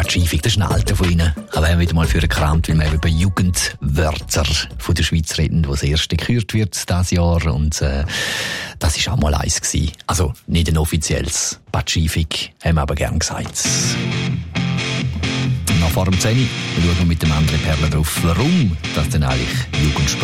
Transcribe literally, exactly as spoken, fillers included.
Pazifik, das ist ein Alter von ihnen. Aber wir haben wieder mal für gekramt, weil wir über Jugendwörter von der Schweiz reden, wo das erste gekürt wird dieses Jahr. Und äh, das war auch mal eins gewesen. Also nicht ein offizielles Pazifik, haben wir aber gern gesagt. Nach vor dem zehn schauen wir mit dem anderen Perler drauf, warum das denn eigentlich Jugendsprache